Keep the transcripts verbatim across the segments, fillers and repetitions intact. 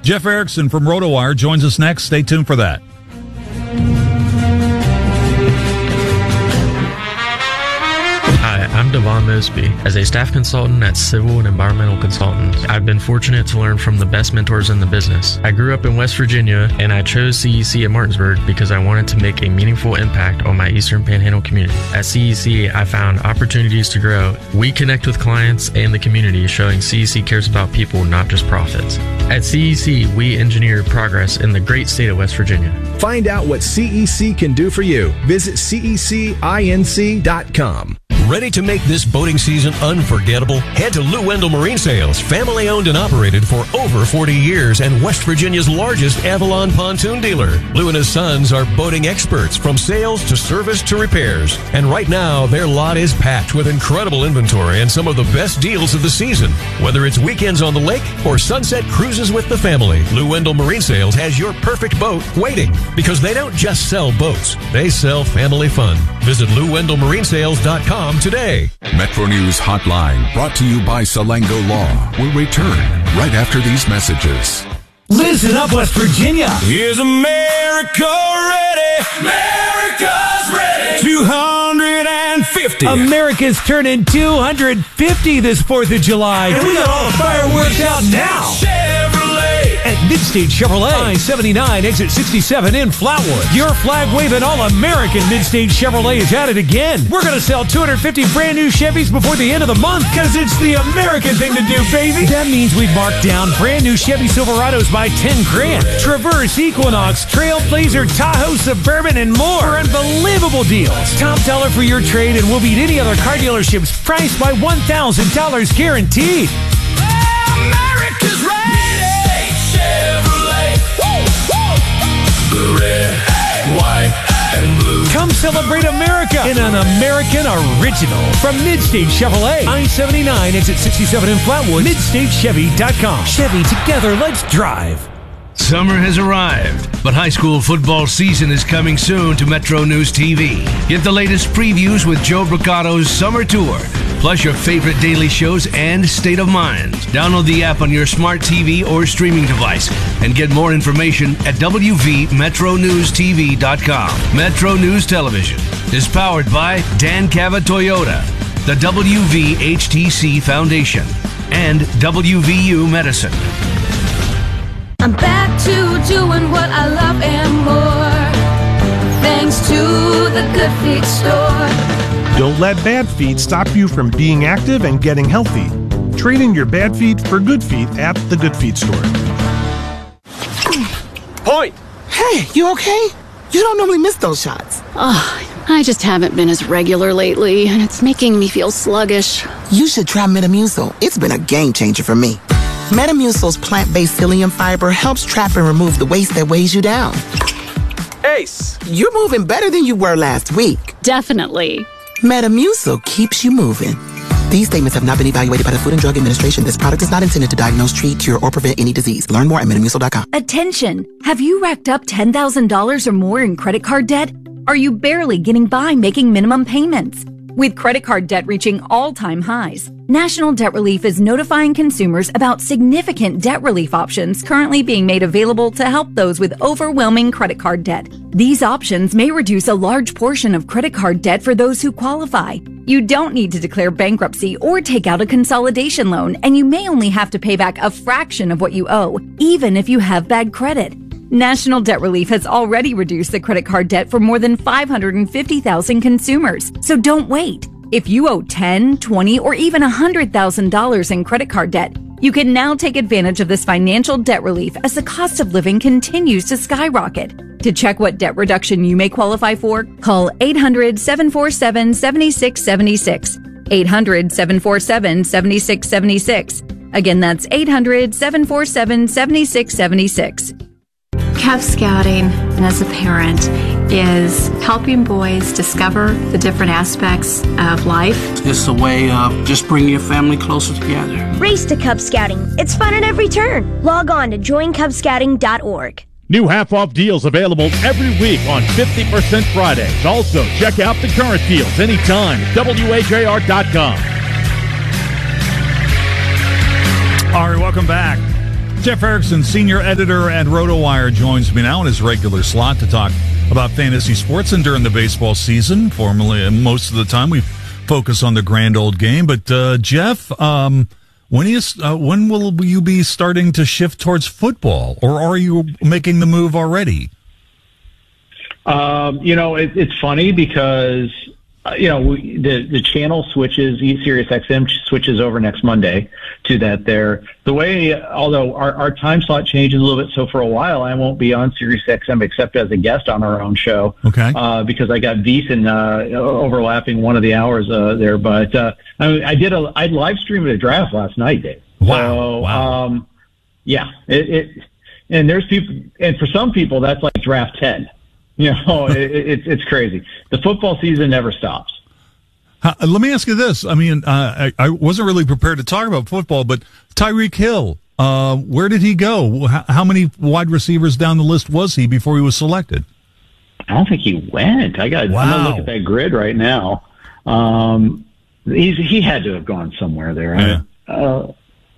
Jeff Erickson from RotoWire joins us next. Stay tuned for that. Hi, I'm Devon Mosby. As a staff consultant at Civil and Environmental Consultants, I've been fortunate to learn from the best mentors in the business. I grew up in West Virginia, and I chose C E C at Martinsburg because I wanted to make a meaningful impact on my Eastern Panhandle community. At C E C, I found opportunities to grow. We connect with clients and the community, showing C E C cares about people, not just profits. At C E C, we engineer progress in the great state of West Virginia. Find out what C E C can do for you. Visit C E C inc dot com. Ready to make this boating season unforgettable? Head to Lou Wendell Marine Sales, family owned and operated for over forty years and West Virginia's largest Avalon pontoon dealer. Lou and his sons are boating experts from sales to service to repairs. And right now, their lot is packed with incredible inventory and some of the best deals of the season. Whether it's weekends on the lake or sunset cruises with the family, Lou Wendell Marine Sales has your perfect boat waiting, because they don't just sell boats, they sell family fun. Visit Lou Wendell Marine Sales dot com today. Metro News Hotline, brought to you by Salango Law, will return right after these messages. Listen up, West Virginia. Is America ready? America's ready. two hundred fifty. America's turning two hundred fifty this fourth of July. And we got all the fireworks out now. Chevrolet. At Midstate Chevrolet, I seventy-nine, exit sixty-seven in Flatwood. Your flag-waving all-American Midstate Chevrolet is at it again. We're going to sell two hundred fifty brand new Chevys before the end of the month, because it's the American thing to do, baby. That means we've marked down brand new Chevy Silverados by ten grand. Traverse, Equinox, Trailblazer, Tahoe, Suburban, and more for unbelievable deals. Top dollar for your trade, and we'll beat any other car dealerships, priced by one thousand dollars guaranteed. America's ready. Chevrolet. Woo, woo. The red, white, and blue. Come celebrate America in an American original from Midstate Chevrolet. I seventy-nine, exit sixty-seven in Flatwood. Midstate Chevy dot com. Chevy, together, let's drive. Summer has arrived, but high school football season is coming soon to Metro News T V. Get the latest previews with Joe Bricato's Summer Tour, plus your favorite daily shows and State of Mind. Download the app on your smart T V or streaming device and get more information at W V Metro News T V dot com. Metro News Television is powered by Dan Cava Toyota, the W V H T C Foundation, and W V U Medicine. I'm back to doing what I love and more, thanks to the Good Feet store. Don't let bad feet stop you from being active and getting healthy. Trade in your bad feet for good feet at the Good Feet store. Point! Hey, you okay? You don't normally miss those shots. Oh, I just haven't been as regular lately, and it's making me feel sluggish. You should try Metamucil. It's been a game changer for me. Metamucil's plant-based psyllium fiber helps trap and remove the waste that weighs you down. Ace, you're moving better than you were last week. Definitely. Metamucil keeps you moving. These statements have not been evaluated by the Food and Drug Administration. This product is not intended to diagnose, treat, cure, or prevent any disease. Learn more at Metamucil dot com. Attention! Have you racked up ten thousand dollars or more in credit card debt? Are you barely getting by making minimum payments? With credit card debt reaching all-time highs, National Debt Relief is notifying consumers about significant debt relief options currently being made available to help those with overwhelming credit card debt. These options may reduce a large portion of credit card debt for those who qualify. You don't need to declare bankruptcy or take out a consolidation loan, and you may only have to pay back a fraction of what you owe, even if you have bad credit. National Debt Relief has already reduced the credit card debt for more than five hundred fifty thousand consumers, so don't wait. If you owe ten thousand dollars, twenty thousand dollars, or even one hundred thousand dollars in credit card debt, you can now take advantage of this financial debt relief as the cost of living continues to skyrocket. To check what debt reduction you may qualify for, call eight hundred, seven four seven, seven six seven six, eight hundred, seven four seven, seven six seven six. Again, that's eight hundred, seven four seven, seven six seven six. Cub Scouting, and as a parent, is helping boys discover the different aspects of life. It's a way of just bringing your family closer together. Race to Cub Scouting. It's fun at every turn. Log on to join cub scouting dot org. New half-off deals available every week on fifty percent Fridays. Also, check out the current deals anytime at W H A R dot com. All right, welcome back. Jeff Erickson, senior editor at RotoWire, joins me now in his regular slot to talk about fantasy sports and during the baseball season. Formerly, most of the time we focus on the grand old game. But uh, Jeff, um, when is uh, when will you be starting to shift towards football, or are you making the move already? Um, you know, it, it's funny because. You know, we, the the channel switches, Sirius X M switches over next Monday to that there. The way, although our, our time slot changes a little bit, so for a while I won't be on Sirius X M except as a guest on our own show. Okay. Uh, because I got VEASAN uh, overlapping one of the hours uh, there. But uh, I, I did a I live streamed a draft last night, Dave. Wow. So, wow. Um, yeah. It, it and there's people, and for some people that's like draft ten. You know, it, it's it's crazy. The football season never stops. Uh, let me ask you this. I mean, uh, I, I wasn't really prepared to talk about football, but Tyreek Hill, uh, where did he go? How, how many wide receivers down the list was he before he was selected? I don't think he went. I got. Wow. I'm gonna look at that grid right now. Um, he's he had to have gone somewhere there. Yeah. Uh,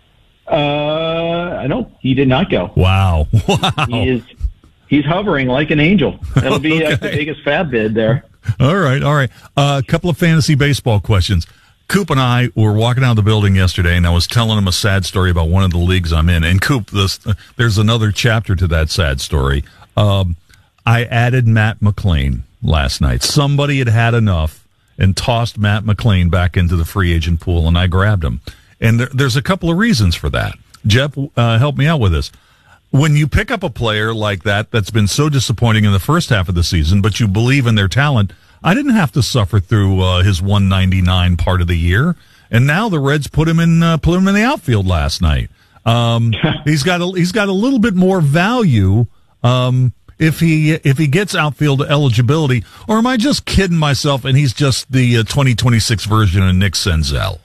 uh, I don't. He did not go. Wow. Wow. He is. He's hovering like an angel. That'll be Okay. like the biggest fab bid there. All right, all right. A uh, couple of fantasy baseball questions. Coop and I were walking out of the building yesterday, and I was telling him a sad story about one of the leagues I'm in. And Coop, this, uh, there's another chapter to that sad story. Um, I added Matt McLean last night. Somebody had had enough and tossed Matt McLean back into the free agent pool, and I grabbed him. And there, there's a couple of reasons for that. Jeff, uh, help me out with this. When you pick up a player like that that's been so disappointing in the first half of the season, but you believe in their talent, I didn't have to suffer through uh, his one ninety-nine part of the year, and now the Reds put him in uh, put him in the outfield last night. Um, he's got a, he's got a little bit more value um, if he if he gets outfield eligibility. Or am I just kidding myself? And he's just the uh, twenty twenty-six version of Nick Senzel.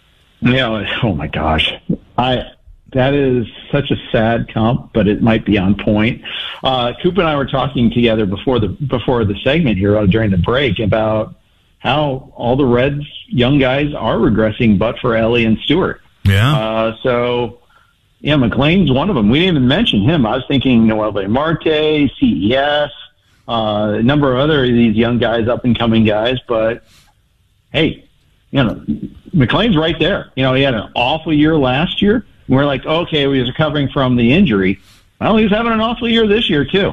Yeah. Oh my gosh. I. That is such a sad comp, but it might be on point. Uh, Coop and I were talking together before the before the segment here uh, during the break about how all the Reds young guys are regressing, but for Ellie and Stewart. Yeah. Uh, so, yeah, McLean's one of them. We didn't even mention him. I was thinking Noel Marte, C E S, uh, a number of other of these young guys, up and coming guys. But hey, you know, McLean's right there. You know, he had an awful year last year. We're like, okay, he was recovering from the injury. Well, he's having an awful year this year, too.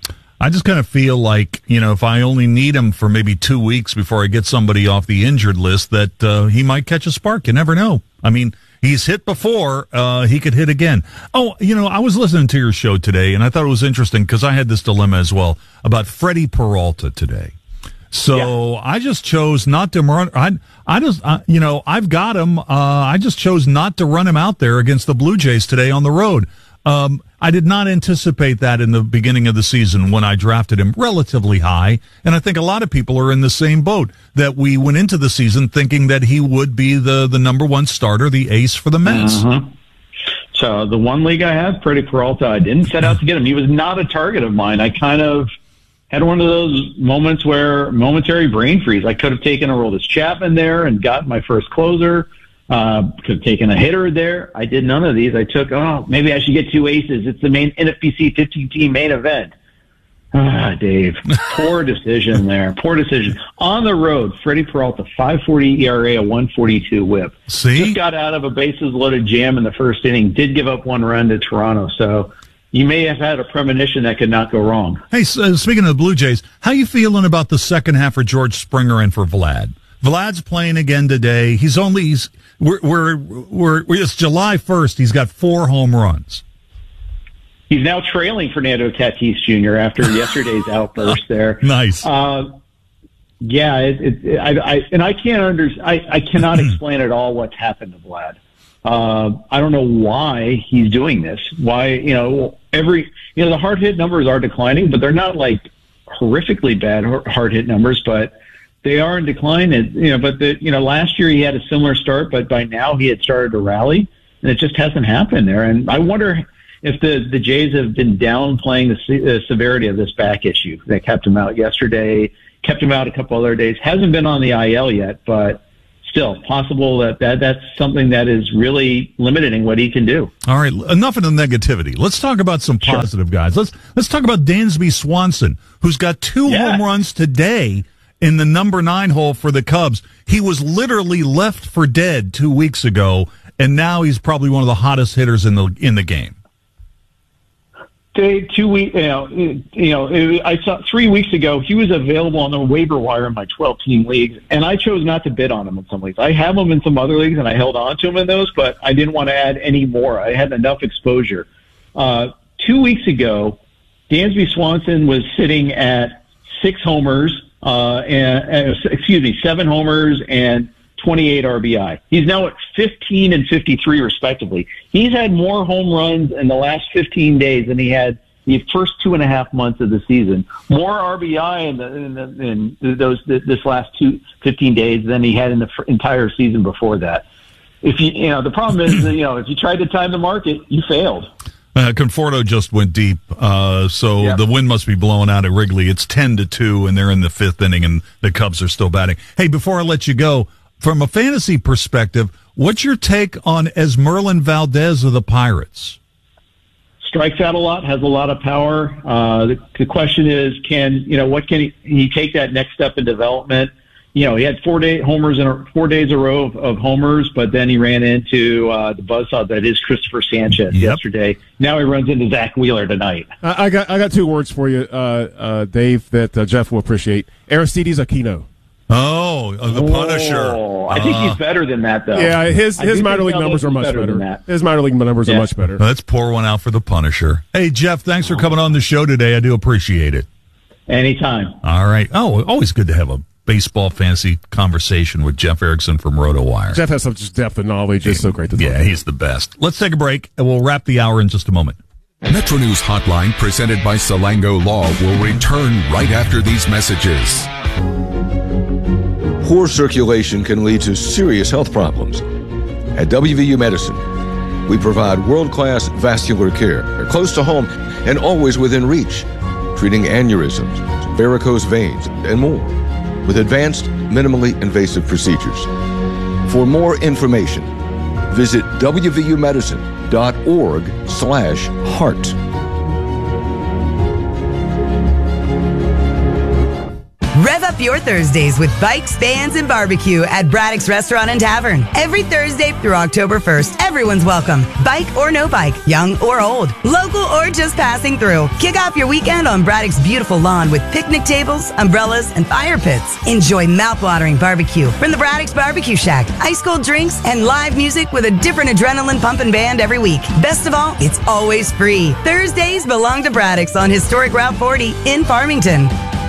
I just kind of feel like, you know, if I only need him for maybe two weeks before I get somebody off the injured list, that uh, he might catch a spark. You never know. I mean, he's hit before. Uh, he could hit again. Oh, you know, I was listening to your show today, and I thought it was interesting because I had this dilemma as well about Freddie Peralta today. So yeah. I just chose not to run. I, I just, uh, you know, I've got him. Uh, I just chose not to run him out there against the Blue Jays today on the road. Um, I did not anticipate that in the beginning of the season when I drafted him relatively high. And I think a lot of people are in the same boat, that we went into the season thinking that he would be the, the number one starter, the ace for the Mets. Mm-hmm. So the one league I have, Freddie Peralta, I didn't set out to get him. He was not a target of mine. I kind of had one of those moments where momentary brain freeze. I could have taken a Aroldis Chapman there and got my first closer. Uh, could have taken a hitter there. I did none of these. I took, oh, maybe I should get two aces. It's the main N F B C fifteen-team main event. Ah, Dave. Poor decision there. Poor decision. On the road, Freddie Peralta, five forty E R A, a one forty-two whip. See? Just got out of a bases-loaded jam in the first inning. Did give up one run to Toronto, so you may have had a premonition that could not go wrong. Hey, so, speaking of the Blue Jays, how you feeling about the second half for George Springer and for Vlad? Vlad's playing again today. He's only he's we're we're we're it's July first. He's got four home runs. He's now trailing Fernando Tatis Junior after yesterday's outburst there. Nice. Uh, yeah, it, it, I, I and I can't under I, I cannot explain at all what's happened to Vlad. Uh, I don't know why he's doing this. Why, you know, every you know the hard hit numbers are declining, but they're not like horrifically bad hard hit numbers, but they are in decline. And, you know, but the, you know, last year he had a similar start, but by now he had started to rally, and it just hasn't happened there. And I wonder if the, the Jays have been downplaying the, se- the severity of this back issue that kept him out yesterday, kept him out a couple other days. Hasn't been on the I L yet, but still possible that, that that's something that is really limiting what he can do. All right, enough of the negativity. Let's talk about some positive sure. guys. Let's let's talk about Dansby Swanson, who's got two yeah. home runs today in the number nine hole for the Cubs. He was literally left for dead two weeks ago, and now he's probably one of the hottest hitters in the in the game. Two weeks, you know, you know, I saw three weeks ago he was available on the waiver wire in my twelve-team leagues, and I chose not to bid on him in some leagues. I have him in some other leagues, and I held on to him in those, but I didn't want to add any more. I had enough exposure. Uh, two weeks ago, Dansby Swanson was sitting at six homers, uh, and uh, excuse me, seven homers and twenty-eight R B I. He's now at fifteen and fifty-three, respectively. He's had more home runs in the last fifteen days than he had the first two and a half months of the season. More R B I in, the, in, the, in those this last two fifteen days than he had in the entire season before that. If you you know the problem is you know if you tried to time the market, you failed. Uh, Conforto just went deep, uh, so yep. the wind must be blowing out at Wrigley. It's ten to two, and they're in the fifth inning, and the Cubs are still batting. Hey, before I let you go, from a fantasy perspective, what's your take on Esmerlin Valdez of the Pirates? Strikes out a lot, has a lot of power. Uh, the, the question is, can you know what can he, he take that next step in development? You know, he had four day homers in a, four days a row of, of homers, but then he ran into uh, the buzzsaw that is Christopher Sanchez yep. yesterday. Now he runs into Zach Wheeler tonight. I, I got I got two words for you, uh, uh, Dave, that uh, Jeff will appreciate. Aristides Aquino. Oh, uh, the Punisher. Oh, I think he's better than that, though. Yeah, his his minor league numbers are much better. better. His minor league numbers yeah. are much better. Let's pour one out for the Punisher. Hey, Jeff, thanks for coming on the show today. I do appreciate it. Anytime. All right. Oh, always good to have a baseball fantasy conversation with Jeff Erickson from RotoWire. Jeff has such depth of knowledge. It's so great to talk Yeah, he's the best. Let's take a break, and we'll wrap the hour in just a moment. Metro News Hotline, presented by Salango Law, will return right after these messages. Poor circulation can lead to serious health problems. At W V U Medicine, we provide world-class vascular care, close to home and always within reach, treating aneurysms, varicose veins, and more, with advanced, minimally invasive procedures. For more information, visit W V U medicine dot org slash heart. Rev up your Thursdays with bikes, bands, and barbecue at Braddock's Restaurant and Tavern. Every Thursday through October first, everyone's welcome. Bike or no bike, young or old, local or just passing through. Kick off your weekend on Braddock's beautiful lawn with picnic tables, umbrellas, and fire pits. Enjoy mouth-watering barbecue from the Braddock's Barbecue Shack, ice-cold drinks, and live music with a different adrenaline pumping band every week. Best of all, it's always free. Thursdays belong to Braddock's on historic Route forty in Farmington.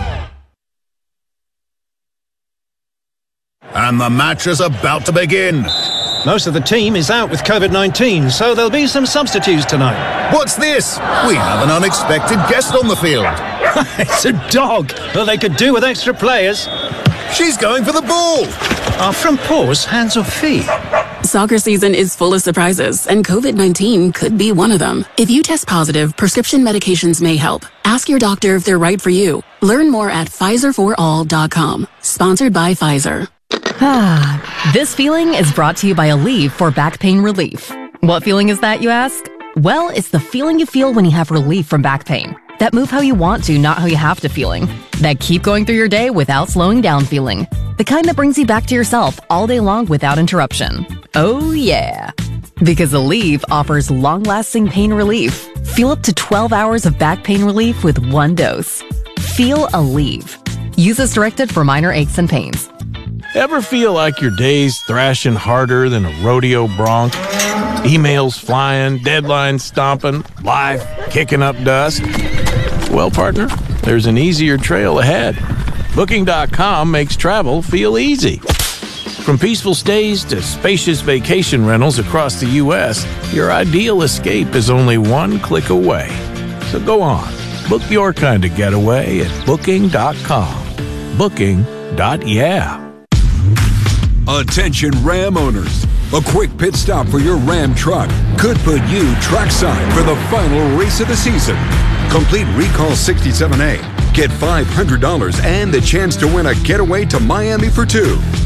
And the match is about to begin. Most of the team is out with COVID nineteen, so there'll be some substitutes tonight. What's this? We have an unexpected guest on the field. It's a dog. Well, they could do with extra players. She's going for the ball. Are front paws hands or feet? Soccer season is full of surprises, and COVID nineteen could be one of them. If you test positive, prescription medications may help. Ask your doctor if they're right for you. Learn more at Pfizer for all dot com. Sponsored by Pfizer. Ah, this feeling is brought to you by Aleve for back pain relief. What feeling is that, you ask? Well, it's the feeling you feel when you have relief from back pain. That move how you want to, not how you have to feeling. That keep going through your day without slowing down feeling. The kind that brings you back to yourself all day long without interruption. Oh yeah. Because Aleve offers long-lasting pain relief. Feel up to twelve hours of back pain relief with one dose. Feel Aleve. Use as directed for minor aches and pains. Ever feel like your day's thrashing harder than a rodeo bronc? Emails flying, deadlines stomping, life kicking up dust? Well, partner, there's an easier trail ahead. Booking dot com makes travel feel easy. From peaceful stays to spacious vacation rentals across the U S, your ideal escape is only one click away. So go on, book your kind of getaway at Booking dot com. Booking. Yeah. Attention Ram owners. A quick pit stop for your Ram truck could put you trackside for the final race of the season. Complete Recall sixty-seven A. Get five hundred dollars and the chance to win a getaway to Miami for two.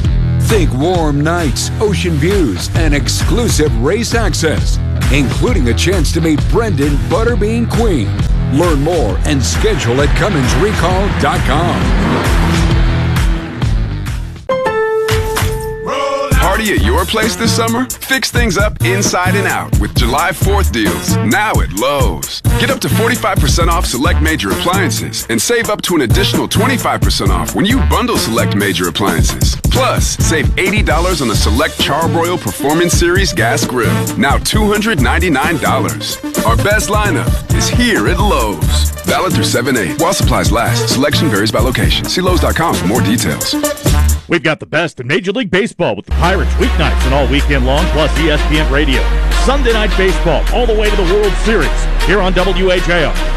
Think warm nights, ocean views, and exclusive race access, including a chance to meet Brendan Butterbean Queen. Learn more and schedule at Cummins Recall dot com. Party at your place this summer? Fix things up inside and out with July fourth deals, now at Lowe's. Get up to forty-five percent off select major appliances and save up to an additional twenty-five percent off when you bundle select major appliances. Plus, save eighty dollars on the select Charbroil Performance Series gas grill, now two hundred ninety-nine dollars. Our best lineup is here at Lowe's. Valid through seven eight while supplies last. Selection varies by location. See Lowe's dot com for more details. We've got the best in Major League Baseball with the Pirates weeknights and all weekend long, plus E S P N Radio. Sunday Night Baseball all the way to the World Series here on W H A O.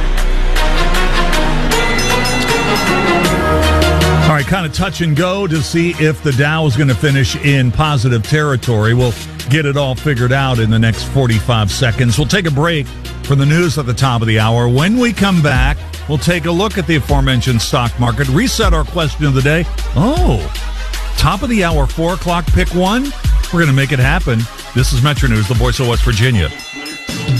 All right, kind of touch and go to see if the Dow is going to finish in positive territory. We'll get it all figured out in the next forty-five seconds. We'll take a break for the news at the top of the hour. When we come back, we'll take a look at the aforementioned stock market, reset our question of the day. Oh, top of the hour, four o'clock, pick one. We're going to make it happen. This is Metro News, the voice of West Virginia.